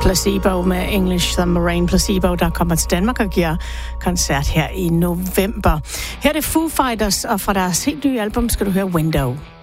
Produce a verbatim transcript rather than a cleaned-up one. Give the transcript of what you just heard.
Placebo med English Submarine. Placebo, der kommer til Danmark og giver koncert her i november. Her er det Foo Fighters, og fra deres helt nye album skal du høre Window.